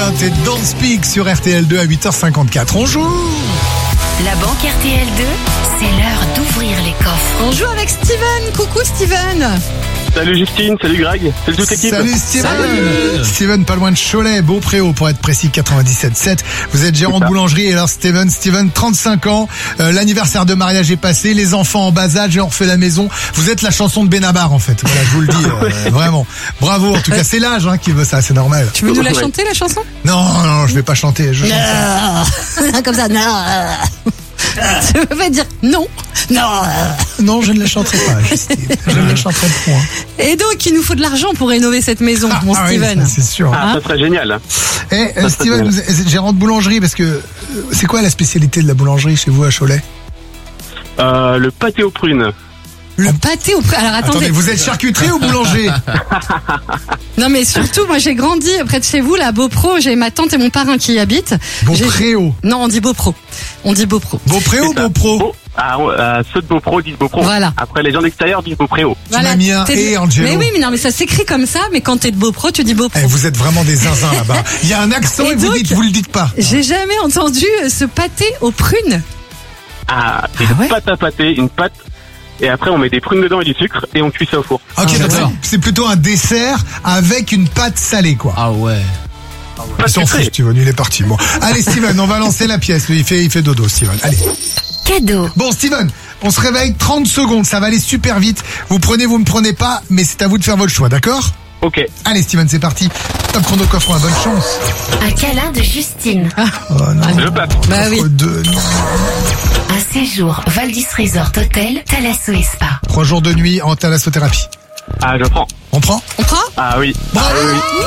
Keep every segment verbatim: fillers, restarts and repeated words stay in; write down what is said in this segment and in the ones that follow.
Charlotte et Don't Speak sur R T L deux à huit heures cinquante-quatre. On joue. La banque R T L deux, c'est l'heure d'ouvrir les coffres. On joue avec Steven. Coucou Steven. Salut Justine, salut Greg, salut toute l'équipe. Salut Steven. Salut. Steven, pas loin de Cholet, Beaupréau pour être précis, quatre-vingt-dix-sept sept. Vous êtes gérant de boulangerie et alors Steven, Steven, trente-cinq ans, euh, l'anniversaire de mariage est passé, les enfants en bas âge et on refait la maison. Vous êtes la chanson de Benabar en fait. Voilà, je vous le dis, euh, vraiment. Bravo, en tout cas, c'est l'âge hein, qui veut ça, c'est normal. Tu veux nous la chanter la chanson? Non, non, je vais pas chanter. Je chante Non. Comme ça, non. Tu veux pas dire non? Non. Non, je ne la chanterai pas, Justine. Je ne la chanterai point. Et donc, il nous faut de l'argent pour rénover cette maison, Ah, mon ah oui, Steven. c'est sûr. Ah, ça serait génial. Eh, euh, Ça, ça, Steven, c'est vous êtes gérant de boulangerie parce que euh, c'est quoi la spécialité de la boulangerie chez vous à Cholet? Euh, le pâté aux prunes. Le pâté au... Alors attendez. Attendez, vous êtes charcuterie ou boulanger? Non mais surtout, moi j'ai grandi près de chez vous, là, à Beaupro. J'ai ma tante et mon parrain qui y habitent. J'ai- Beaupréau. Non, on dit Beaupro. On dit Beaupro. Beaupréau ou C'est ça. Beaupro? Beau- Ah, ouais, euh, ceux de Beaupro disent Beaupro. Voilà. Après, les gens d'extérieur disent Beaupréau. m'as mis un t'es de- et, Angelo. Mais oui, mais non, mais ça s'écrit comme ça. Mais quand t'es de Beaupro, tu dis Beaupro. Eh, vous êtes vraiment des zinzins là-bas. Il y a un accent et, Et vous donc, dites, vous le dites pas. J'ai jamais entendu euh, ce pâté aux prunes. Ah, c'est Ah ouais une pâte à pâté, une pâte. Et après, on met des prunes dedans et du sucre et on cuit ça au four. Ok, Ah, donc d'accord. c'est- c'est plutôt un dessert avec une pâte salée, quoi. Ah ouais. Pas Il s'en sucré. fout, Steven, il est parti. Bon, allez, Steven, on va lancer la pièce. Il fait, il fait dodo, Steven. Allez. Cadeau. Bon, Steven, on se réveille trente secondes. Ça va aller super vite. Vous prenez, vous me prenez pas, mais c'est à vous de faire votre choix, d'accord? Ok. Allez, Steven, c'est parti. Top chrono coffre, bonne chance. Un câlin de Justine. Oh non. Je passe. Bah oui. Coffre deux, non. Un séjour Valdis Resort Hotel, Thalasso et Spa. Trois jours de nuit en thalassothérapie. Ah, je prends. On prend? On prend? Ah oui. Bravo. Ah oui, oui.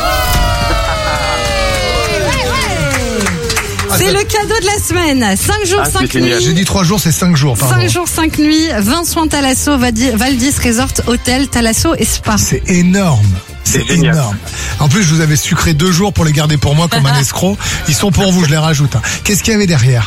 C'est le cadeau de la semaine. cinq jours, Ah, c'est cinq génial. J'ai nuits. dit trois jours, c'est cinq jours, pardon. cinq jours, cinq nuits. vingt soins Thalasso, Vadi- Valdis Resort Hotel, Thalasso et Spa. C'est énorme. C'est C'est génial. énorme. En plus, je vous avais sucré deux jours pour les garder pour moi comme un escroc. Ils sont pour vous, je les rajoute. hein. Qu'est-ce qu'il y avait derrière?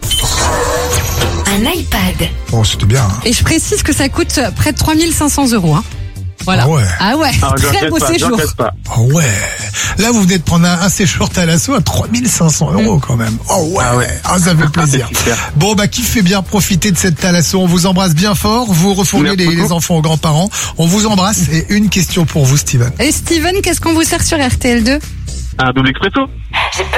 Un iPad. Bon, c'était bien. hein. Et je précise que ça coûte près de trois mille cinq cents euros. Hein. Voilà. Ah ouais. Ah ouais. Ah, je Très regrette beau pas, je séjour. regrette pas. Oh ouais. Là, vous venez de prendre un, un séjour Thalasso à trois mille cinq cents euros quand même. Oh ouais. Ah ouais. Ah, ça fait plaisir. C'est super. Bon, bah, qui fait bien profiter de cette Thalasso? On vous embrasse bien fort. Vous refournez Merci les, beaucoup. les enfants aux grands-parents. On vous embrasse. Et une question pour vous, Steven. Et Steven, qu'est-ce qu'on vous sert sur R T L deux? Un double expresso.